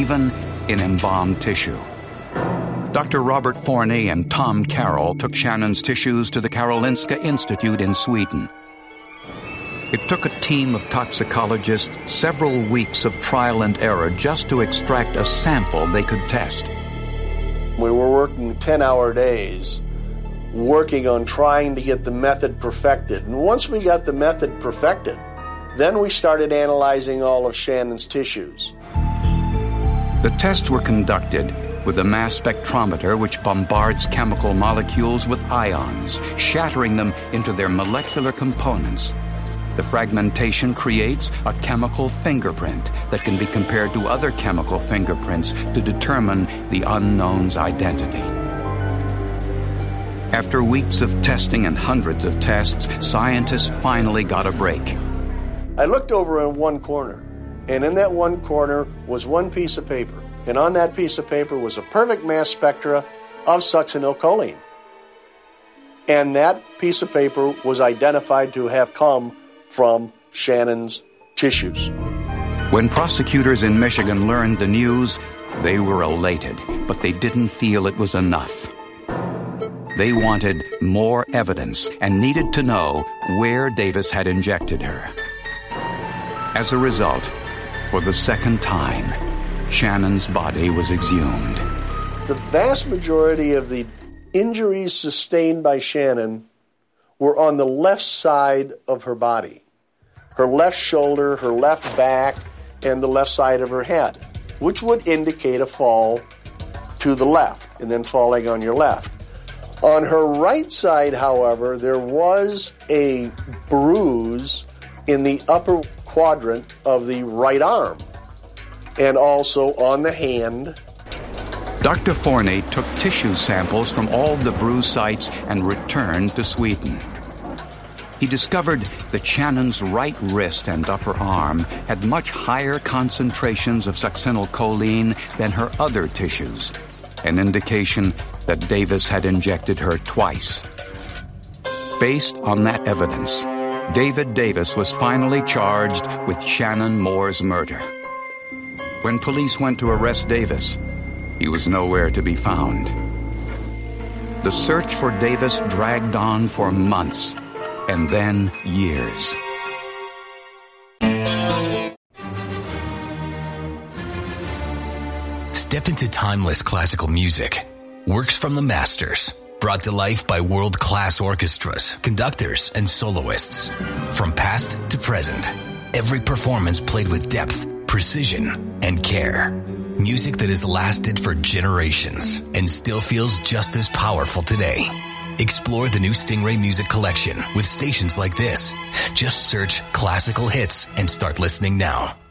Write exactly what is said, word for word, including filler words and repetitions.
even in embalmed tissue. Doctor Robert Forney and Tom Carroll took Shannon's tissues to the Karolinska Institute in Sweden. It took a team of toxicologists several weeks of trial and error just to extract a sample they could test. We were working ten-hour days, working on trying to get the method perfected. And once we got the method perfected, then we started analyzing all of Shannon's tissues. The tests were conducted with a mass spectrometer which bombards chemical molecules with ions, shattering them into their molecular components. The fragmentation creates a chemical fingerprint that can be compared to other chemical fingerprints to determine the unknown's identity. After weeks of testing and hundreds of tests, scientists finally got a break. I looked over in one corner, and in that one corner was one piece of paper. And on that piece of paper was a perfect mass spectra of succinylcholine. And that piece of paper was identified to have come from Shannon's tissues. When prosecutors in Michigan learned the news, they were elated, but they didn't feel it was enough. They wanted more evidence and needed to know where Davis had injected her. As a result, for the second time, Shannon's body was exhumed. The vast majority of the injuries sustained by Shannon were on the left side of her body. Her left shoulder, her left back, and the left side of her head, which would indicate a fall to the left and then falling on your left. On her right side, however, there was a bruise in the upper quadrant of the right arm and also on the hand. Doctor Forney took tissue samples from all the bruise sites and returned to Sweden. He discovered that Shannon's right wrist and upper arm had much higher concentrations of succinylcholine than her other tissues, an indication that Davis had injected her twice. Based on that evidence, David Davis was finally charged with Shannon Moore's murder. When police went to arrest Davis, he was nowhere to be found. The search for Davis dragged on for months, and then years. Step into timeless classical music. Works from the masters. Brought to life by world-class orchestras, conductors, and soloists. From past to present, every performance played with depth, precision, and care. Music that has lasted for generations and still feels just as powerful today. Explore the new Stingray Music Collection with stations like this. Just search classical hits and start listening now.